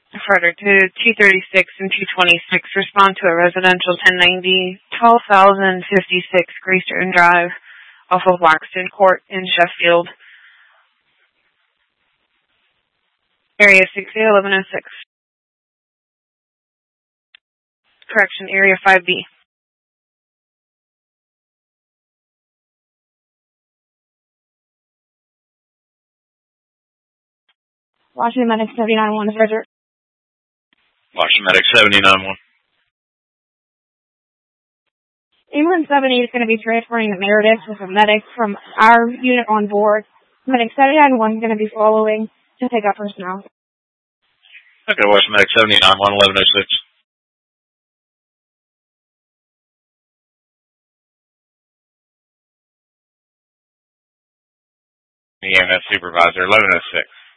Further to 236 and 226, respond to a residential 1090, 12,056 Greystone Drive off of Waxton Court in Sheffield. Area 601106. Correction, Area 5B. Washington Medic 791 is Roger. Washington Medic 791. Ambulance 70 is going to be transferring the Meredith with a medic from our unit on board. Medic 791 is going to be following to pick up personnel. Okay, Washington Medic 791, 1106. EMS Supervisor, 1106.